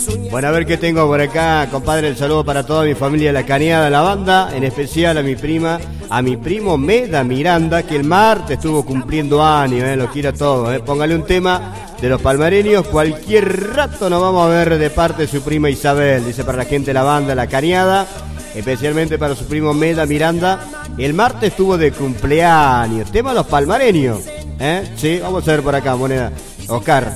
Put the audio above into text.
Bueno, a ver qué tengo por acá, compadre. El saludo para toda mi familia de La Cañada, la banda, en especial a mi prima, a mi primo Meda Miranda, que el martes estuvo cumpliendo años, lo quiero todo. Póngale un tema de los palmareños, cualquier rato nos vamos a ver de parte de su prima Isabel, dice para la gente de la banda La Cañada, especialmente para su primo Meda Miranda. El martes estuvo de cumpleaños, tema de los palmareños, sí, vamos a ver por acá, moneda. Oscar.